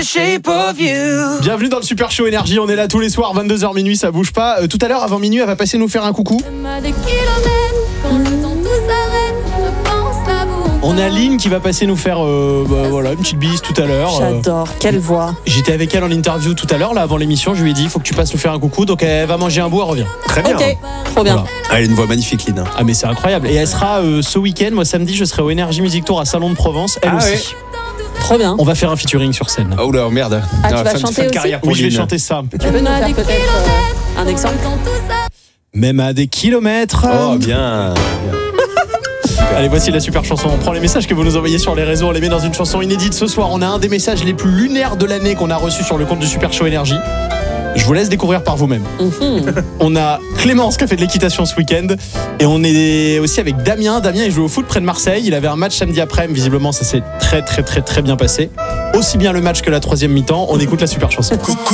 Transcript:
Bienvenue dans le Super Show Énergie, on est là tous les soirs, 22h minuit, ça bouge pas. Tout à l'heure, avant minuit, elle va passer nous faire un coucou. On a Lynn qui va passer nous faire une petite bise tout à l'heure. J'adore, quelle voix. J'étais avec elle en interview tout à l'heure, là avant l'émission, je lui ai dit il faut que tu passes nous faire un coucou, donc elle va manger un bout, elle revient. Très bien. Ok, trop bien. Voilà. Elle a une voix magnifique, Lynn. Ah mais c'est incroyable. Et elle sera ce week-end, moi samedi, je serai au Energy Music Tour à Salon de Provence, elle aussi. Ouais. Trop bien. On va faire un featuring sur scène. Oh là, merde. Ah, tu vas fin chanter de aussi carrière pour Oui, je vais Lynn. chanter ça. Tu peux nous faire peut-être un exemple? Même à des kilomètres. Oh, bien. Allez, voici la super chanson. On prend les messages que vous nous envoyez sur les réseaux, on les met dans une chanson inédite. Ce soir, on a un des messages les plus lunaires de l'année qu'on a reçu sur le compte du Super Show Énergie. Je vous laisse découvrir par vous-même. On a Clémence qui a fait de l'équitation ce week-end. Et on est aussi avec Damien. Damien, il joue au foot près de Marseille. Il avait un match samedi après-midi. Visiblement, ça s'est très bien passé. Aussi bien le match que la troisième mi-temps. On écoute la super chanson.